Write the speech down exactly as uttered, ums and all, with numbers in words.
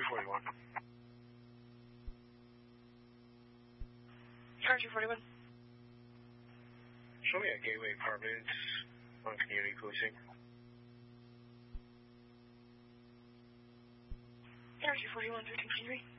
forty-one. Car two forty-one. Show me at Gateway Apartments on community policing. Car two forty-one, thirteen twenty-three.